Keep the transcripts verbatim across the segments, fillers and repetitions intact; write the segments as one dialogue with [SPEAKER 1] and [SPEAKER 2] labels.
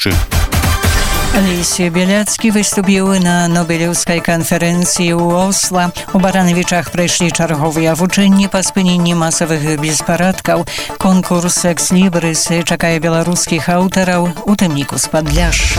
[SPEAKER 1] ведучы.
[SPEAKER 2] Лесь Беляцкі выступіў на Нобелеўскай канферэнцыі ў Осла. У Баранавічах прайшлі чарговыя вучэнні па спыненні масавых беспарадкаў. Конкурс «Экслібрыс» чакае беларускіх аўтараў, у тым ліку з Падляшша.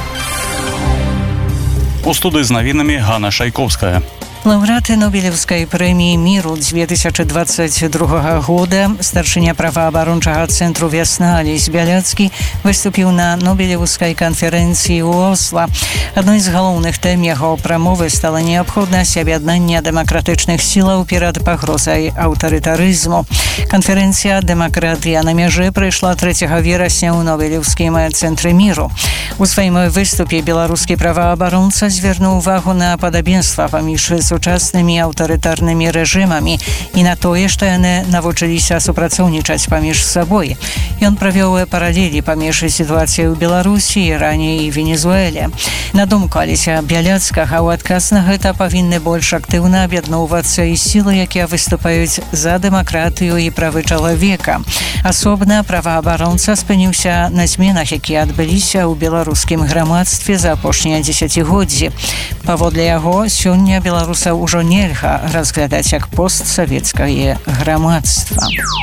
[SPEAKER 1] У студыі з навінамі Ганна Шайковская.
[SPEAKER 2] Лаўрэаты Нобелеўскай прэміі міру две тысячи двадцать другога года старшыня праваабарончага цэнтру «Вясна» Лесь Беляцкі выступіў на Нобелеўскай канферэнцыі ў Осла. Адной з галоўных тэм яго прамовы стала неабходнасць аб'яднання дэмакратычных сілаў перад пагрозай аўтарытарызму. Канферэнцыя «Дэмакратыя на мяжы» прайшла трэцяга верасня ў Нобелеўскім цэнтры міру. У сваім выступе беларускі праваабаронца звярнуў увагу на падабенства паміж сучаснымі аўтарытарнымі рэжымамі і на тое, што яны навучыліся супрацоўнічаць паміж сабой. Ён правёў паралелі паміж сітуацыяй у Беларусі, Іране і Венесуэле. На думку Леся Бяляцкага, у адказ на гэта павінны больш актыўна аб'ядноўвацца і сілы, якія выступаюць за дэмакратыю і правы чалавека. Асобна праваабаронца спыніўся на зменах, якія адбыліся ў беларускім грамадстве за апошнія дзесяцігоддзі. Паводле яго, сёння беларусаў ужо нельга разглядаць як постсавецкае грамадства.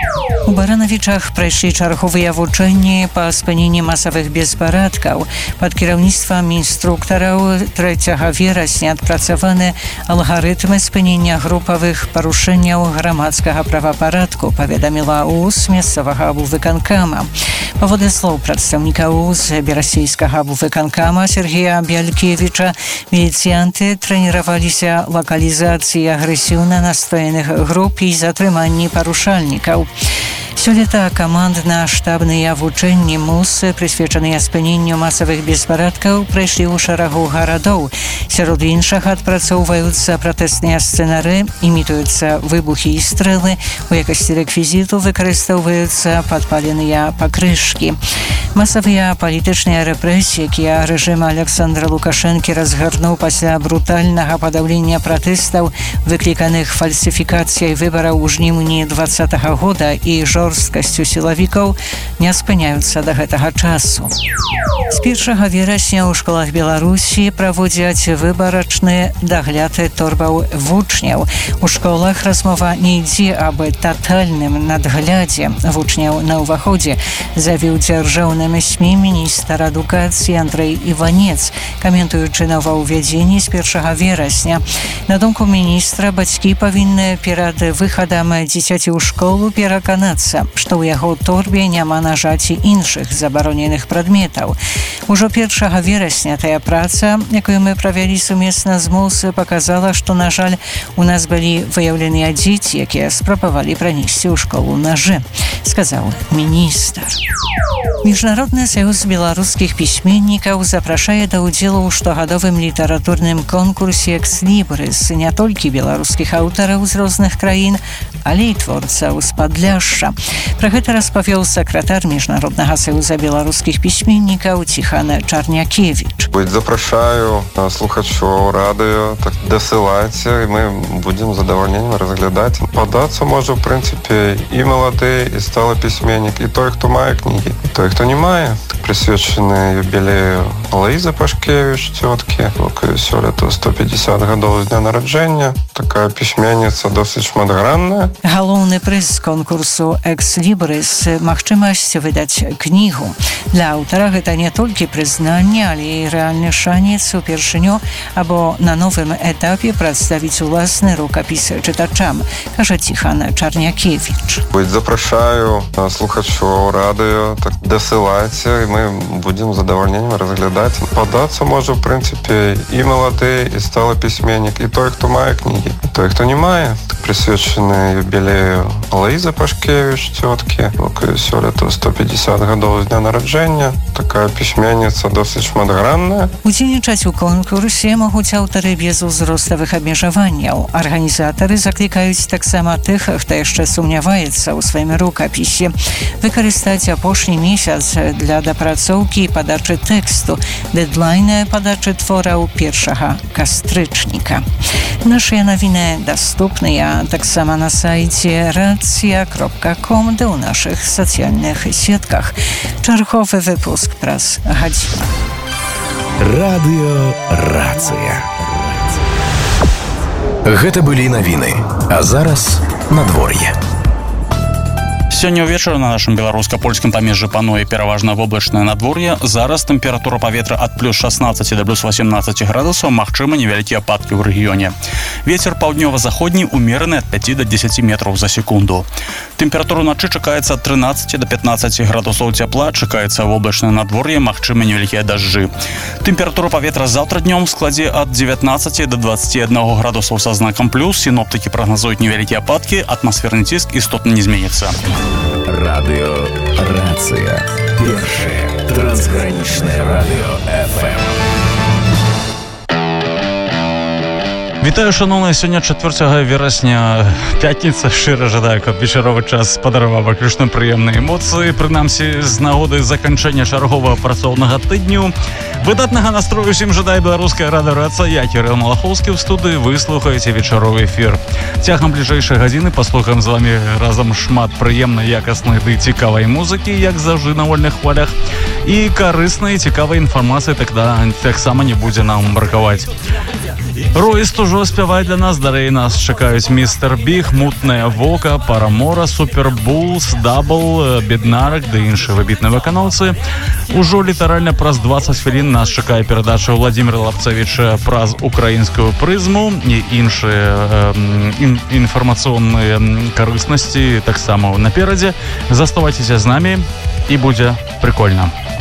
[SPEAKER 2] У Баранавічах прайшлі чарговыя вучэнні па спыненні масавых беспарадкаў. Пад кіраўніцтвам інструктараў трэцяга верасня адпрацаваны алгарытмы спынення групавых парушэнняў грамадскага правапарадку, паведаміла УЗ мясцовага абувыканкама. Паводле слоў прадстаўніка УЗ берасейскага абувыканкама Сергея Бялькевіча, міліцыянты трэніраваліся лакалізацыі агрэсіўна настроеных груп і затрыманні парушальнікаў. Сёлета камандна-штабныя вучэнні МУС, прысвечаныя спыненню масавых беспарадкаў, прайшлі ў шэрагу гарадоў. Сярод іншых адпрацоўваюцца пратэсныя сцэнары, імітуюцца выбухі і стрэлы, у якасці рэквізіту выкарыстоўваюцца падпаленыя пакрышкі. Масавыя палітычныя рэпрэсіі, якія рэжым Александра Лукашэнкі разгарнуў пасля брутальнага падаўлення пратэстаў, выкліканых фальсіфікацыяй выбараў у жніўні двадцатага года і жорсткасцю сілавікаў, не спыняюцца да гэтага часу. З першага верасня ў школах Беларусі праводзяць выбарачны дагляд торбаў вучняў. У школах размова не ідзе аб татальным надглядзе вучняў на ўваходзе, завіў дзяржаўным СМІ міністр адукацыі Андрэй Іванец, каментуючы новаўвядзенні з першага верасня. На думку міністра, бацькі павінны перад выхадам дзіцяці ў школу пераканацца, што ў яго торбе няма нажаці іншых забароненых прадметаў. Ужо першага верасня тая праца, якую мы правялі сумесна з МУС, паказала, што, на жаль, у нас былі выяўленыя дзеці, якія спрабавалі пранесці ў школу нажы, сказаў міністр. Міжнародны саюз беларускіх пісьменнікаў запрашае да ўдзелу ў штогадовым літаратурным конкурсе «Экслібрыс» не толькі беларускіх аўтараў з розных краін, але і творцаў з Падляшша. Пра гэта распавёў сакратар Міжнароднага саюза беларускіх пісьменнікаў Ціхан Чарнякевіч.
[SPEAKER 3] Запрашаю слухачоў радыё, так дасылаць, і мы будзем з задавальненнем разглядаць. Падацца можа, в прынцыпе, і малады, і сталы пісьменнік, і той, хто мае кнігі, і той, хто не мае. Прысвечаны юбілею Лаізы Пашкевіч, цёткі. Сёлета сто пятьдесят гадоў з дня нараджэння. Такая пісьменніца досыць шматгранная.
[SPEAKER 2] Галоўны прыз конкурсу «Экслібрыс» – магчымасць выдаць кнігу. Для аўтара гэта не толькі прызнанне, але і рэальны шанец упершыню або на новым этапе прадставіць уласны рукапіс чытачам, кажа Ціхан Чарнякевіч.
[SPEAKER 3] Запрашаю слухачоў радыё, так дасылаць, і мы будзем з задавальненнем разглядаць. Падацца можа, в прынцыпе, і малады, і сталы пісьменнік, і той, хто мае кнігі, і той, хто не мае. Прысвечаны юбілею Лаізы Пашкевіч, цёткі. Сёлета сто пятьдесят гадоў з дня нараджэння. Такая пісьменніца досыць шматгранная. спартыўная.
[SPEAKER 2] Удзельнічаць у конкурсе могуць аўтары без узроставых абмежаванняў. Арганізатары заклікаюць таксама тых, хто яшчэ сумняваецца ў сваім рукапісе, выкарыстаць апошні месяц для дапрацоўкі і падачы тэксту. Дэдлайн падачы твораў першага кастрычніка. Нашыя навіны даступныя таксама на сайце racja kropka com ды ў нашых сацыяльных сетках. Чарговы выпуск праз гадзіну.
[SPEAKER 4] Радыё Рацыя. Гэта былі навіны, а зараз надвор'е.
[SPEAKER 1] Сёння ўвечары на нашым беларуска-польскім памежжы пануе пераважна воблачнае надвор'е. Зараз тэмпература паветра ад плюс шаснаццаць да плюс васемнаццаць градусаў, магчыма невялікія ападкі ў рэгіёне. Вецер паўднёва-заходні умераны ад пяці да дзесяці метраў за секунду. Тэмпература ўначы чакаецца ад трынаццаці да пятнаццаці градусаў цяпла, чакаецца воблачнае надвор'е, магчыма невялікія дажджы. Тэмпература паветра заўтра днём складзе ад дзевятнаццаці да дваццаці аднаго градусаў са знакам плюс. Сіноптыкі прагназуюць невялікія ападкі, атмасферны ціск істотна не зменіцца.
[SPEAKER 4] Радыё Рацыя. Першае трансгранічнае радыё эф эм.
[SPEAKER 1] Вітаю, шановныя, сёння чацвёртага верасня, пятніца. Шчыра жадаю, каб вечаровы час падараваў выключна прыемныя эмоцыі, прынамсі з нагоды заканчэння чарговага працоўнага тыдню. Выдатнага настрою усім жадае беларуская радыё Рацыя. Я Кірыл Малахоўскі ў студыі, вы слухаеце вечаровы эфір. Цягам бліжэйшай гадзіны паслухаем з вамі разам шмат прыемнай, якаснай ды цікавай музыкі, як заўжды на вольных хвалях, і карыснай, цікавай інфармацыі тогда таксама не будзе нам бракаваць. Роіст ужо спявае для нас, далей нас чакаюць містер Біг, Мутнае вока, Парамора, Супербулс, Дабл, Беднарак ды іншыя выбітныя выканаўцы. Ужо літаральна праз дваццаць хвілін нас чакае перадача Владзіміра Лапцавіча праз украінскую прызму і іншыя ін, інфармацыйныя карыснасці таксама наперадзе. Заставайцеся з намі і будзе прикольна.